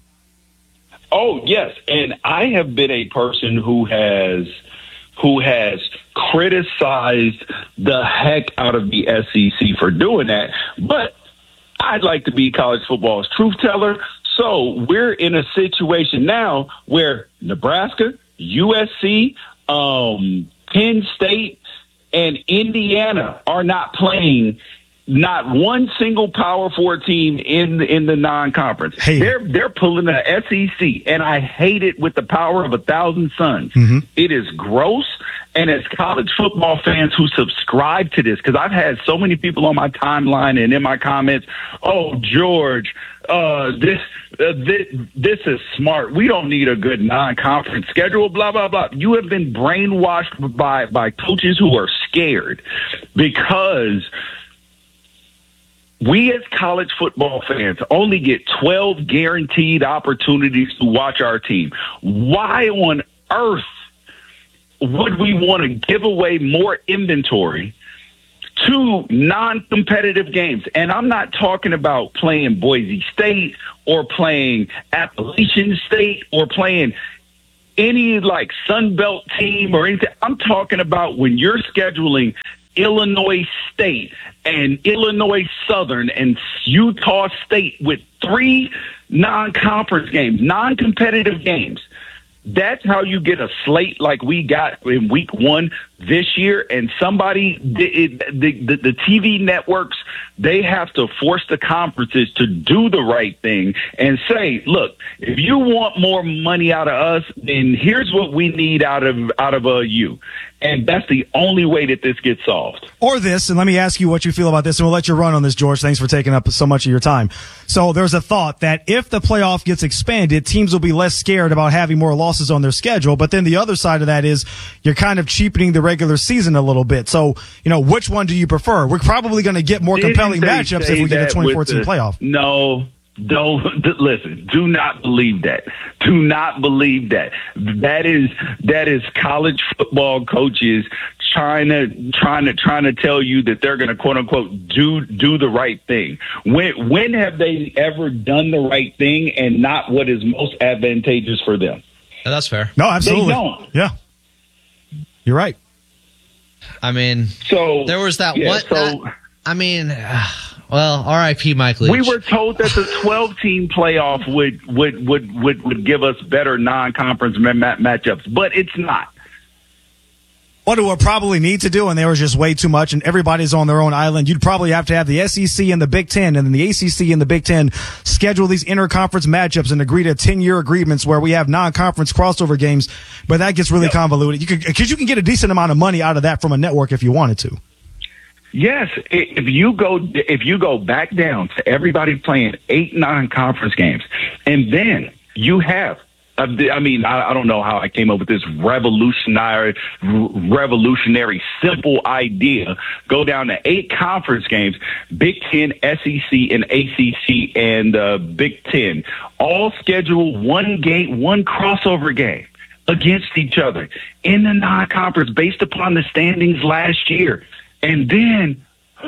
Oh, yes. And I have been a person who has who has criticized the heck out of the S E C for doing that. But I'd like to be college football's truth teller. So we're in a situation now where Nebraska, U S C, um, Penn State, and Indiana are not playing Not one single Power Four team in the, in the non-conference. Hey. They're they're pulling the S E C, and I hate it with the power of a thousand suns. Mm-hmm. It is gross. And as college football fans who subscribe to this, because I've had so many people on my timeline and in my comments, oh, George, uh, this, uh, this this is smart. We don't need a good non-conference schedule, blah, blah, blah. You have been brainwashed by, by coaches who are scared because we as college football fans only get twelve guaranteed opportunities to watch our team. Why on earth would we want to give away more inventory to non-competitive games? And I'm not talking about playing Boise State or playing Appalachian State or playing any like Sun Belt team or anything. I'm talking about when you're scheduling Illinois State and Illinois Southern and Utah State with three non-conference games, non-competitive games. That's how you get a slate like we got in week one this year. And somebody, the, the, the, the T V networks, they have to force the conferences to do the right thing and say, look, if you want more money out of us, then here's what we need out of out of uh, you. And that's the only way that this gets solved. Or this, and let me ask you what you feel about this, and we'll let you run on this, George. Thanks for taking up so much of your time. So there's a thought that if the playoff gets expanded, teams will be less scared about having more losses on their schedule. But then the other side of that is you're kind of cheapening the regular season a little bit. So, you know, which one do you prefer? We're probably going to get more Didn't compelling they matchups if we get a twenty fourteen the, playoff. No. Don't listen. Do not believe that. Do not believe that. That is that is college football coaches trying to trying to trying to tell you that they're going to quote unquote do do the right thing. When when have they ever done the right thing and not what is most advantageous for them? Yeah, that's fair. No, absolutely. They don't. Yeah, you're right. I mean, so there was that yeah, one. So, that, I mean. Uh, Well, R I P Mike Leach. We were told that the twelve-team playoff would, would would would would give us better non-conference ma- matchups, but it's not. What it would probably need to do, and there was just way too much, and everybody's on their own island, you'd probably have to have the S E C and the Big Ten, and then the A C C and the Big Ten schedule these interconference matchups and agree to ten-year agreements where we have non-conference crossover games, but that gets really yep. convoluted. You could, because you can get a decent amount of money out of that from a network if you wanted to. Yes, if you go if you go back down to everybody playing eight non-conference games, and then you have, I mean, I don't know how I came up with this revolutionary, revolutionary, simple idea. Go down to eight conference games: Big Ten, S E C, and A C C, and uh, Big Ten, all schedule one game, one crossover game against each other in the non-conference based upon the standings last year. And then,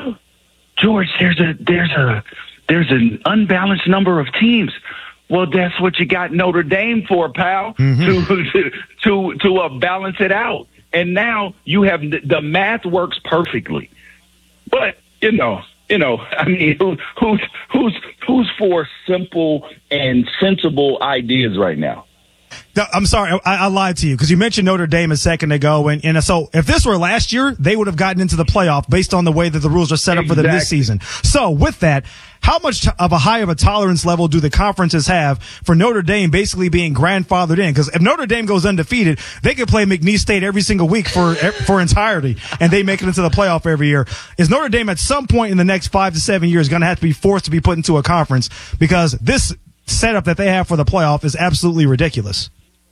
George, there's a there's a there's an unbalanced number of teams. Well, that's what you got Notre Dame for, pal, mm-hmm. to to to uh, balance it out. And now you have the math works perfectly. But you know, you know, I mean, who, who's who's who's for simple and sensible ideas right now? No, I'm sorry, I, I lied to you because you mentioned Notre Dame a second ago, and, and so if this were last year, they would have gotten into the playoff based on the way that the rules are set up exactly. for them this season. So with that, how much of a high of a tolerance level do the conferences have for Notre Dame basically being grandfathered in? Because if Notre Dame goes undefeated, they could play McNeese State every single week for for entirety, and they make it into the playoff every year. Is Notre Dame at some point in the next five to seven years going to have to be forced to be put into a conference because this setup that they have for the playoff is absolutely ridiculous?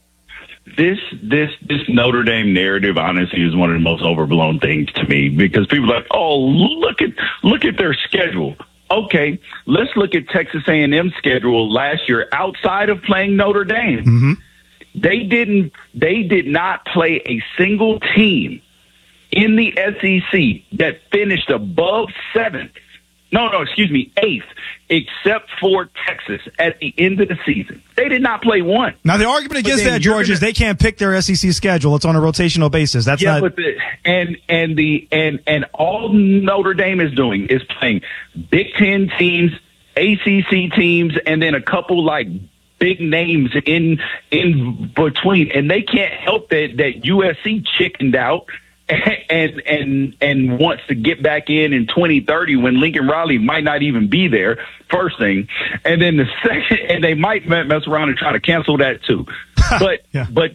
This this this Notre Dame narrative, honestly, is one of the most overblown things to me because people are like, oh, look at look at their schedule. Okay, let's look at Texas A and M schedule last year outside of playing Notre Dame. Mm-hmm. They didn't they did not play a single team in the S E C that finished above seventh. No, no, excuse me, eighth, except for Texas at the end of the season. They did not play one. Now, the argument against that, George, gonna, is they can't pick their S E C schedule. It's on a rotational basis. That's yeah, not. But the, and and the and and all Notre Dame is doing is playing Big Ten teams, A C C teams, and then a couple like big names in in between. And they can't help that that U S C chickened out and and and wants to get back in in twenty thirty when Lincoln Riley might not even be there, first thing. And then the second, and they might mess around and try to cancel that too. But yeah. but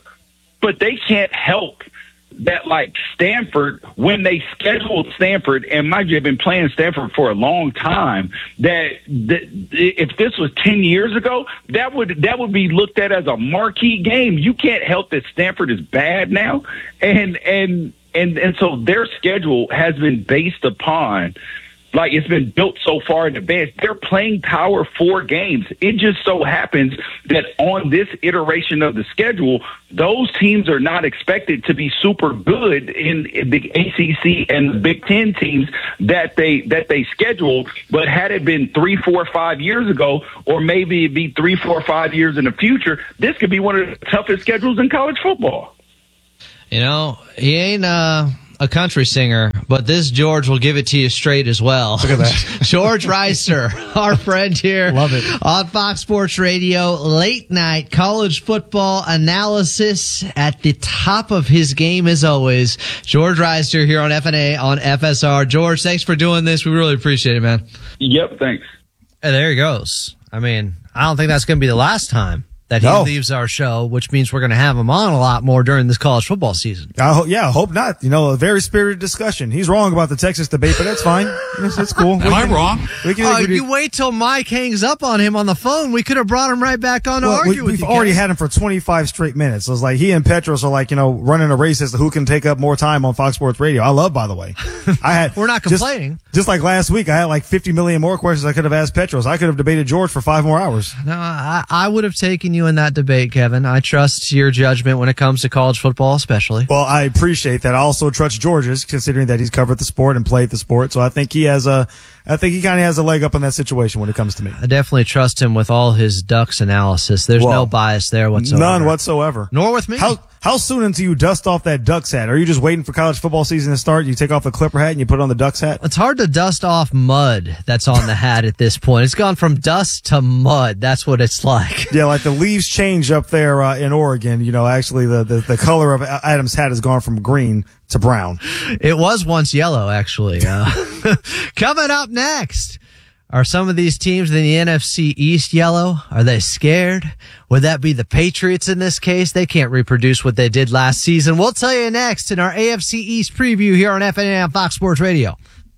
but they can't help that, like Stanford, when they scheduled Stanford, and mind you, have been playing Stanford for a long time, that, that if this was ten years ago, that would that would be looked at as a marquee game. You can't help that Stanford is bad now, and and and and so their schedule has been based upon, like, it's been built so far in advance. They're playing Power Four games. It just so happens that on this iteration of the schedule, those teams are not expected to be super good in, in the A C C and the Big Ten teams that they that they scheduled. But had it been three, four, five years ago, or maybe it'd be three, four, five years in the future, this could be one of the toughest schedules in college football. You know, he ain't uh a country singer, but this George will give it to you straight as well. Look at that. George Reister, our friend here. Love it. On Fox Sports Radio, late night college football analysis at the top of his game as always. George Reister here on F N A on F S R. George, thanks for doing this. We really appreciate it, man. Yep, thanks. And there he goes. I mean, I don't think that's going to be the last time that he No. leaves our show, which means we're going to have him on a lot more during this college football season. I ho- yeah, I hope not. You know, a very spirited discussion. He's wrong about the Texas debate, but that's fine. It's, it's cool. Am I wrong? We can, Oh, we can- you wait till Mike hangs up on him on the phone. We could have brought him right back on to well, argue we, with we've you. already Ken. had him for twenty-five straight minutes. So it's like he and Petros are like, you know, running a race as to who can take up more time on Fox Sports Radio. I love, by the way. I had We're not just- complaining. Just, like last week, I had like fifty million more questions I could have asked Petros. I could have debated George for five more hours. No, I, I would have taken you in that debate, Kevin. I trust your judgment when it comes to college football, especially. Well, I appreciate that. I also trust George's, considering that he's covered the sport and played the sport. So I think he has a, I think he kind of has a leg up in that situation when it comes to me. I definitely trust him with all his Ducks analysis. There's Well, no bias there whatsoever. None whatsoever. Nor with me. How how soon until you dust off that Ducks hat? Are you just waiting for college football season to start? You take off the Clipper hat and you put on the Ducks hat? It's hard to dust off mud that's on the hat at this point. It's gone from dust to mud. That's what it's like. Yeah, like the leaves change up there uh, in Oregon. You know, actually the, the, the color of Adam's hat has gone from green to brown. It was once yellow, actually. Uh, coming up next. Are some of these teams in the N F C East yellow? Are they scared? Would that be the Patriots in this case? They can't reproduce what they did last season. We'll tell you next in our A F C East preview here on F N A on Fox Sports Radio.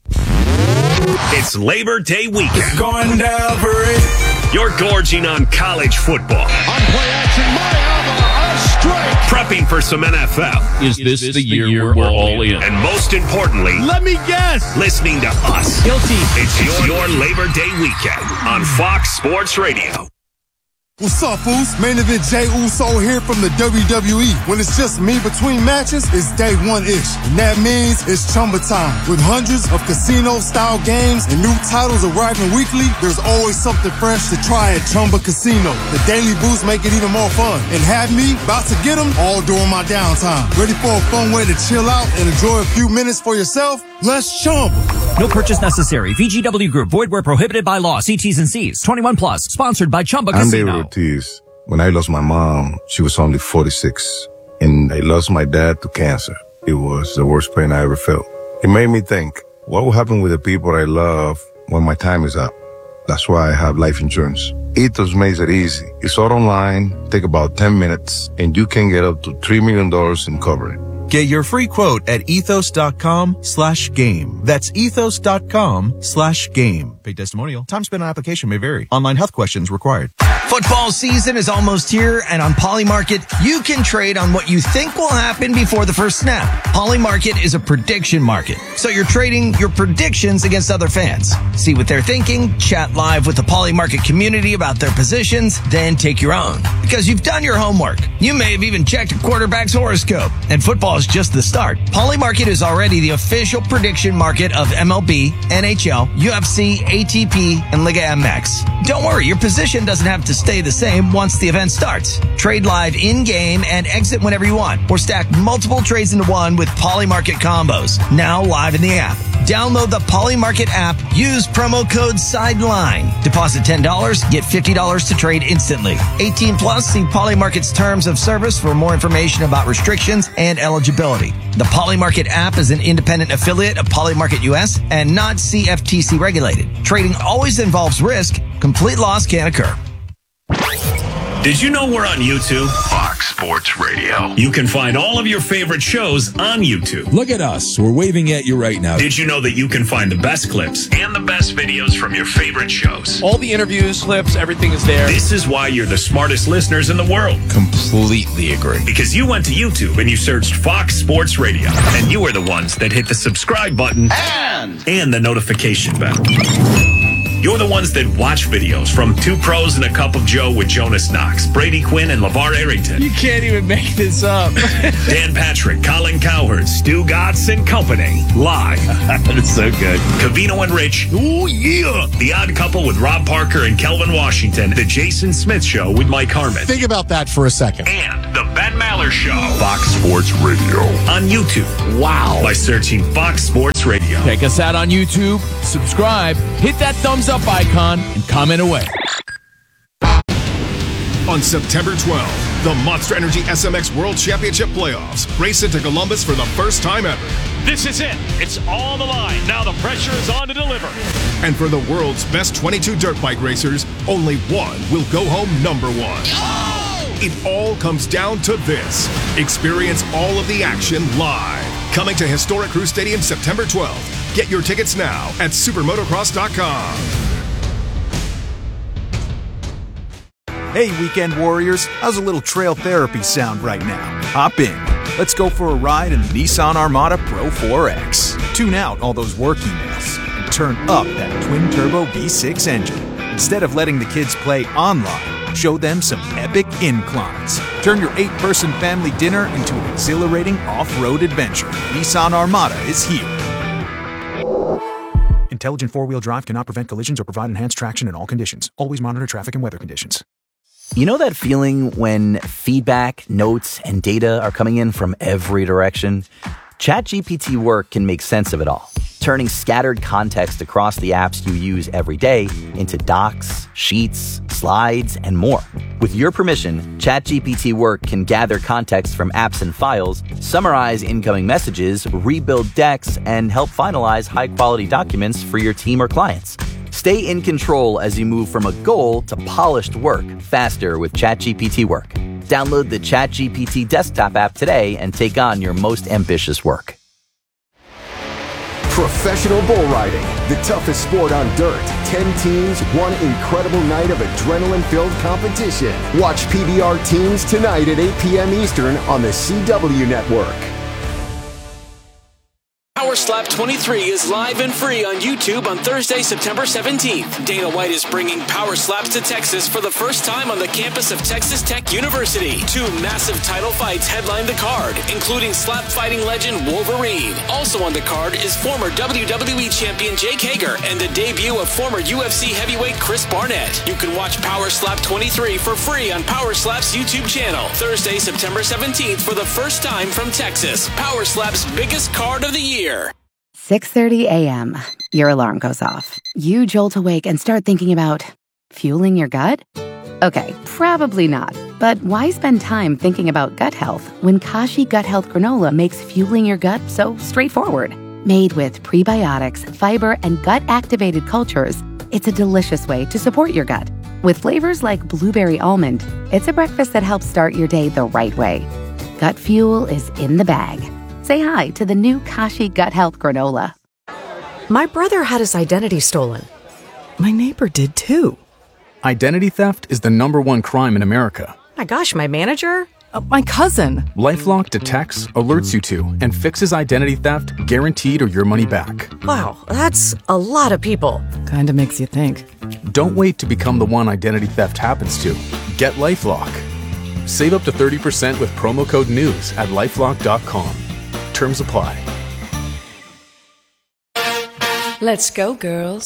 It's Labor Day weekend. It's going down for it. You're gorging on college football. On play action, Mayama, a strike. Prepping for some N F L. Is this, is this the, the year, year we're all in? And most importantly, Let me guess. listening to us. Guilty. It's your, your Labor Day weekend on Fox Sports Radio. What's up, fools? Main event Jey Uso here from the W W E. When it's just me between matches, it's day one-ish. And that means it's Chumba time. With hundreds of casino-style games and new titles arriving weekly, there's always something fresh to try at Chumba Casino. The daily boosts make it even more fun. And have me about to get them all during my downtime. Ready for a fun way to chill out and enjoy a few minutes for yourself? Let's Chumba. No purchase necessary. V G W Group. Void where prohibited by law. See T's and C's. twenty-one plus. Sponsored by Chumba Casino. Ortiz. When I lost my mom, she was only forty-six, and I lost my dad to cancer. It was the worst pain I ever felt. It made me think, what will happen with the people I love when my time is up? That's why I have life insurance. Ethos makes it easy. It's all online, take about ten minutes, and you can get up to three million dollars in coverage. Get your free quote at ethos.com slash game. That's ethos.com slash game. Paid testimonial. Time spent on application may vary. Online health questions required. Football season is almost here, and on Polymarket, you can trade on what you think will happen before the first snap. Polymarket is a prediction market, so you're trading your predictions against other fans. See what they're thinking, chat live with the Polymarket community about their positions, then take your own. Because you've done your homework. You may have even checked a quarterback's horoscope, and football is just the start. Polymarket is already the official prediction market of M L B, N H L, U F C, A T P, and Liga M X. Don't worry, your position doesn't have to stay the same once the event starts. Trade live in-game and exit whenever you want, or stack multiple trades into one with Polymarket combos. Now live in the app. Download the Polymarket app. Use promo code SIDELINE. Deposit ten dollars, get fifty dollars to trade instantly. eighteen plus, see Polymarket's terms of service for more information about restrictions and eligibility. The Polymarket app is an independent affiliate of Polymarket U S and not C F T C regulated. Trading always involves risk. Complete loss can occur. Did you know we're on YouTube? Fox Sports Radio. You can find all of your favorite shows on YouTube. Look at us. We're waving at you right now. Did you know that you can find the best clips and the best videos from your favorite shows? All the interviews, clips, everything is there. This is why you're the smartest listeners in the world. Completely agree. Because you went to YouTube and you searched Fox Sports Radio. And you are the ones that hit the subscribe button And, and the notification bell. You're the ones that watch videos from Two Pros and a Cup of Joe with Jonas Knox, Brady Quinn, and LeVar Arrington. you can't even make this up. Dan Patrick, Colin Cowherd, Stu Gatz and Company. Live. That's so good. Covino and Rich. Oh, yeah. The Odd Couple with Rob Parker and Kelvin Washington. The Jason Smith Show with Mike Harmon. Think about that for a second. And The Ben Maller Show. Fox Sports Radio. On YouTube. Wow. By searching Fox Sports Radio. Check us out on YouTube, subscribe, hit that thumbs up icon, and comment away. On September twelfth, the Monster Energy S M X World Championship Playoffs race into Columbus for the first time ever. This is it. It's all on the line. Now the pressure is on to deliver. And for the world's best twenty-two dirt bike racers, only one will go home number one. Oh! It all comes down to this. Experience all of the action live. Coming to historic Crew Stadium September twelfth. Get your tickets now at supermotocross dot com. Hey, weekend warriors, how's a little trail therapy sound right now? Hop in. Let's go for a ride in the Nissan Armada Pro four X. Tune out all those work emails and turn up that twin-turbo V six engine. Instead of letting the kids play online, show them some epic inclines. Turn your eight-person family dinner into an exhilarating off-road adventure. Nissan Armada is here. Intelligent four-wheel drive cannot prevent collisions or provide enhanced traction in all conditions. Always monitor traffic and weather conditions. You know that feeling when feedback, notes, and data are coming in from every direction? ChatGPT Work can make sense of it all, turning scattered context across the apps you use every day into docs, sheets, slides, and more. With your permission, ChatGPT Work can gather context from apps and files, summarize incoming messages, rebuild decks, and help finalize high-quality documents for your team or clients. Stay in control as you move from a goal to polished work faster with ChatGPT Work. Download the ChatGPT desktop app today and take on your most ambitious work. Professional bull riding, the toughest sport on dirt. Ten teams, one incredible night of adrenaline-filled competition. Watch P B R Teams tonight at eight p.m. Eastern on the C W Network. Power Slap twenty-three is live and free on YouTube on Thursday, September seventeenth. Dana White is bringing Power Slaps to Texas for the first time on the campus of Texas Tech University. Two massive title fights headline the card, including slap fighting legend Wolverine. Also on the card is former W W E champion Jake Hager and the debut of former U F C heavyweight Chris Barnett. You can watch Power Slap twenty-three for free on Power Slap's YouTube channel. Thursday, September seventeenth for the first time from Texas. Power Slap's biggest card of the year. six thirty a.m. Your alarm goes off. You jolt awake and start thinking about fueling your gut? Okay, probably not. But why spend time thinking about gut health when Kashi Gut Health Granola makes fueling your gut so straightforward? Made with prebiotics, fiber, and gut-activated cultures, it's a delicious way to support your gut. With flavors like blueberry almond, it's a breakfast that helps start your day the right way. Gut fuel is in the bag. Say hi to the new Kashi Gut Health Granola. My brother had his identity stolen. My neighbor did too. Identity theft is the number one crime in America. My gosh, my manager? Uh, my cousin. LifeLock detects, alerts you to, and fixes identity theft guaranteed or your money back. Wow, that's a lot of people. Kinda makes you think. Don't wait to become the one identity theft happens to. Get LifeLock. Save up to thirty percent with promo code NEWS at lifelock dot com. Terms apply. Let's go, girls.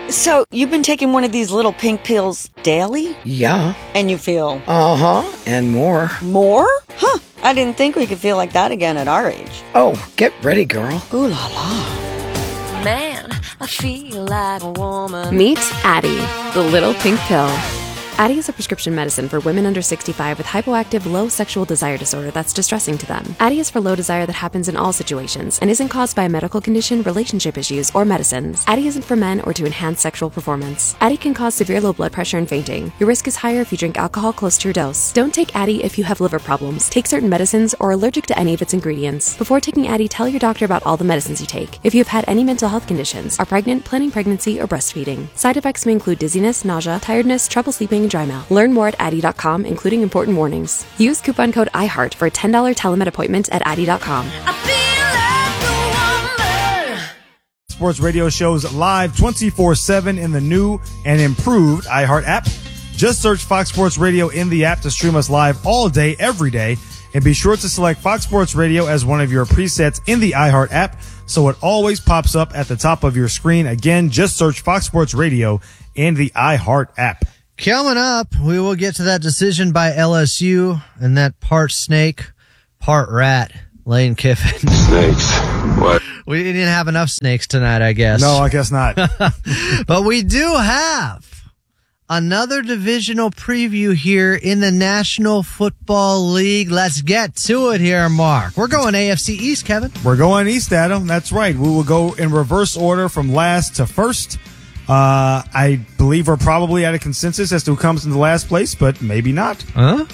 So, you've been taking one of these little pink pills daily? Yeah. And you feel? Uh-huh, and more. More? Huh. I didn't think we could feel like that again at our age. Oh, get ready, girl. Ooh la la. Man, I feel like a woman. Meet Addie, the little pink pill. Addie is a prescription medicine for women under sixty-five with hypoactive low sexual desire disorder that's distressing to them. Addie is for low desire that happens in all situations and isn't caused by a medical condition, relationship issues, or medicines. Addie isn't for men or to enhance sexual performance. Addie can cause severe low blood pressure and fainting. Your risk is higher if you drink alcohol close to your dose. Don't take Addie if you have liver problems, take certain medicines, or are allergic to any of its ingredients. Before taking Addie, tell your doctor about all the medicines you take. If you have had any mental health conditions, are pregnant, planning pregnancy, or breastfeeding. Side effects may include dizziness, nausea, tiredness, trouble sleeping, and dry mouth. Learn more at Addie dot com, including important warnings. Use coupon code iHeart for a ten dollars telemed appointment at Addie dot com. Sports radio shows live twenty-four seven in the new and improved iHeart app. Just search Fox Sports Radio in the app to stream us live all day, every day. And be sure to select Fox Sports Radio as one of your presets in the iHeart app so it always pops up at the top of your screen. Again, just search Fox Sports Radio in the iHeart app. Coming up, we will get to that decision by L S U and that part snake, part rat, Lane Kiffin. Snakes. What? We didn't have enough snakes tonight, I guess. No, I guess not. But we do have another divisional preview here in the National Football League. Let's get to it here, Mark. We're going A F C East, Kevin. We're going East, Adam. That's right. We will go in reverse order from last to first. Uh, I believe we're probably at a consensus as to who comes in the last place, but maybe not. Huh?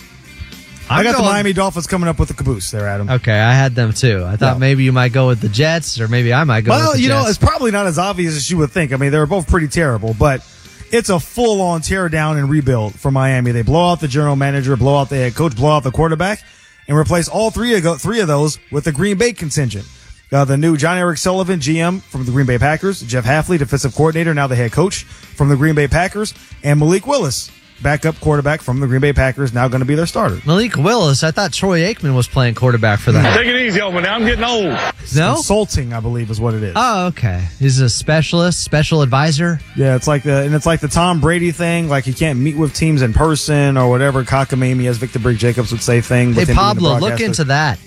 I I'm got going- the Miami Dolphins coming up with the caboose there, Adam. Okay, I had them too. I thought Yeah. maybe you might go with the Jets, or maybe I might go Well, with the you Jets. know, it's probably not as obvious as you would think. I mean, they were both pretty terrible, but it's a full-on tear down and rebuild for Miami. They blow out the general manager, blow out the head coach, blow out the quarterback, and replace all three of, go- three of those with the Green Bay contingent. Uh, the new John Eric Sullivan, G M from the Green Bay Packers, Jeff Hafley, defensive coordinator, now the head coach from the Green Bay Packers, and Malik Willis, backup quarterback from the Green Bay Packers, now going to be their starter. Malik Willis, I thought Troy Aikman was playing quarterback for them. Take it easy on me now. I'm getting old. No? Consulting, I believe, is what it is. Oh, okay. He's a specialist, special advisor. Yeah, it's like the and it's like the Tom Brady thing. Like he can't meet with teams in person or whatever cockamamie, as Victor Brick Jacobs would say, thing. Hey, with him being the Pablo, look broadcaster. into that.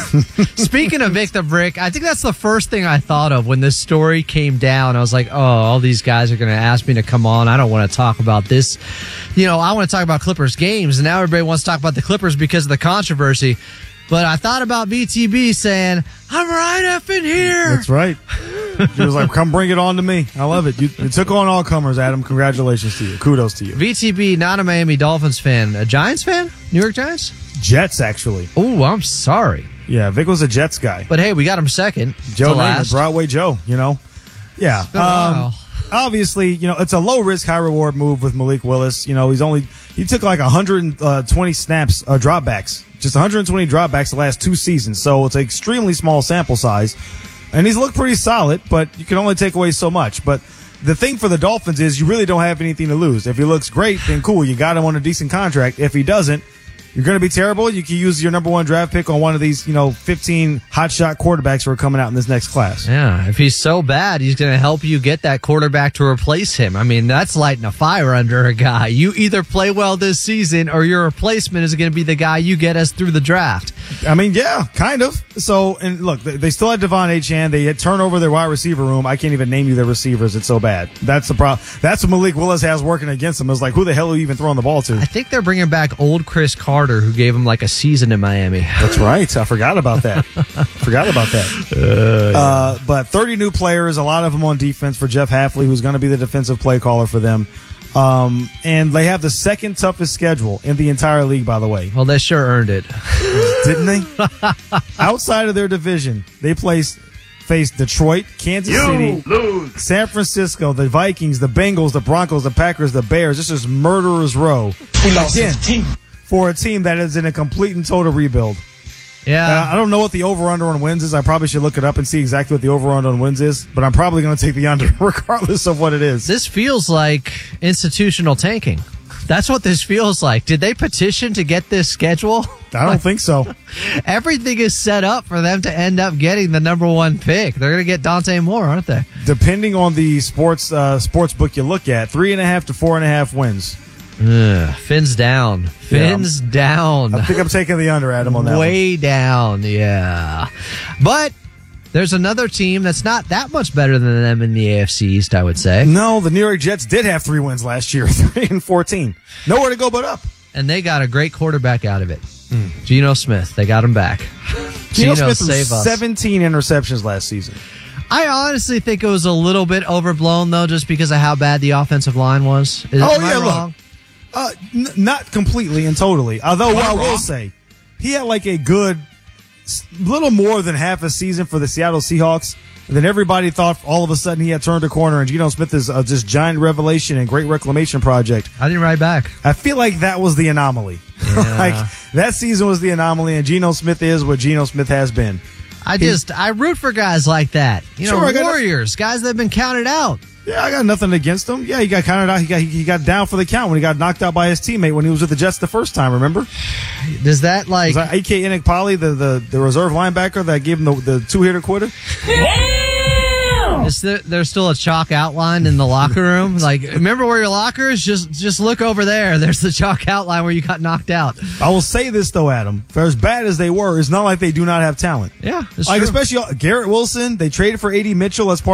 Speaking of Victor Brick, I think that's the first thing I thought of when this story came down. I was like, oh, all these guys are going to ask me to come on. I don't want to talk about this. You know, I want to talk about Clippers games, and now everybody wants to talk about the Clippers because of the controversy. But I thought about V T B saying, I'm right effing here. That's right. He was like, come bring it on to me. I love it. You, you took on all comers, Adam. Congratulations to you. Kudos to you. V T B, not a Miami Dolphins fan. A Giants fan? New York Giants? Jets, actually. Oh, I'm sorry. Yeah, Vic was a Jets guy. But hey, we got him second. Joe to Namath, last. Broadway Joe, you know. Yeah. been a while. Um, obviously, you know, it's a low risk, high reward move with Malik Willis. You know, he's only, he took like one hundred twenty snaps, uh, dropbacks, just one hundred twenty dropbacks the last two seasons. So it's an extremely small sample size. And he's looked pretty solid, but you can only take away so much. But the thing for the Dolphins is you really don't have anything to lose. If he looks great, then cool. You got him on a decent contract. If he doesn't, you're going to be terrible. You can use your number one draft pick on one of these, you know, fifteen hotshot quarterbacks who are coming out in this next class. Yeah, if he's so bad, he's going to help you get that quarterback to replace him. I mean, that's lighting a fire under a guy. You either play well this season or your replacement is going to be the guy you get us through the draft. I mean, yeah, kind of. So, and look, they they still had Devon Achane. They had turned over their wide receiver room. I can't even name you their receivers. It's so bad. That's the problem. That's what Malik Willis has working against him. It's like, who the hell are you even throwing the ball to? I think they're bringing back old Chris Carter, who gave him like a season in Miami. That's right. I forgot about that. forgot about that. Uh, yeah. Uh, but thirty new players, a lot of them on defense for Jeff Hafley, who's going to be the defensive play caller for them. Um, and they have the second toughest schedule in the entire league, by the way. Well, they sure earned it. Didn't they? Outside of their division, they placed, faced Detroit, Kansas You City, lose. San Francisco, the Vikings, the Bengals, the Broncos, the Packers, the Bears. This is murderer's row. We lost Again, his team. for a team that is in a complete and total rebuild. Yeah. Uh, I don't know what the over-under on wins is. I probably should look it up and see exactly what the over-under on wins is, but I'm probably going to take the under regardless of what it is. This feels like institutional tanking. That's what this feels like. Did they petition to get this schedule? I don't think so. Everything is set up for them to end up getting the number one pick. They're going to get Dante Moore, aren't they? Depending on the sports uh, sports book you look at, three and a half to four and a half wins. Ugh, fins down. Fins yeah, down. I think I'm taking the under, Adam, on that Way one. down, yeah. But there's another team that's not that much better than them in the A F C East, I would say. No, the New York Jets did have three wins last year, three and fourteen. Nowhere to go but up. And they got a great quarterback out of it. Mm. Geno Smith. They got him back. Geno Smith threw seventeen interceptions last season. I honestly think it was a little bit overblown, though, just because of how bad the offensive line was. Is, oh, am yeah, I wrong? Look. Uh, n- not completely and totally. Although, what I will say, he had like a good, little more than half a season for the Seattle Seahawks. And then everybody thought all of a sudden he had turned a corner, and Geno Smith is uh, this giant revelation and great reclamation project. I didn't write back. I feel like that was the anomaly. Yeah. Like that season was the anomaly, and Geno Smith is what Geno Smith has been. I just I root for guys like that. You know, sure, Warriors, guys that have been counted out. Yeah, I got nothing against him. Yeah, he got counted out. He got he got down for the count when he got knocked out by his teammate when he was with the Jets the first time. Remember? Does that like was that A K Enikpali, the, the the reserve linebacker that gave him the, the two hitter quitter? Is there, there's still a chalk outline in the locker room? Like, remember where your locker is? Just just look over there. There's the chalk outline where you got knocked out. I will say this, though, Adam. For as bad as they were, it's not like they do not have talent. Yeah, it's like true. Especially Garrett Wilson. They traded for A D Mitchell as part